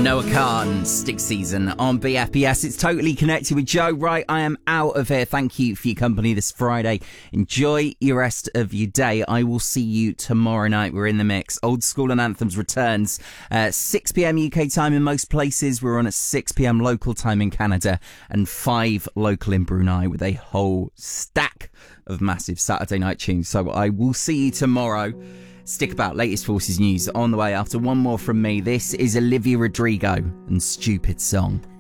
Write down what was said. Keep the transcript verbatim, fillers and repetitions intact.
Noah Khan, Stick Season on B F B S. It's Totally Connected with Joe. Right, I am out of here. Thank you for your company this Friday. Enjoy your rest of your day. I will see you tomorrow night. We're in the mix. Old School and Anthems returns at six p.m. U K time in most places. We're on at six p.m. local time in Canada and five local in Brunei with a whole stack of massive Saturday night tunes. So I will see you tomorrow. Stick about. Latest Forces news on the way after one more from me. This is Olivia Rodrigo and Stupid Song.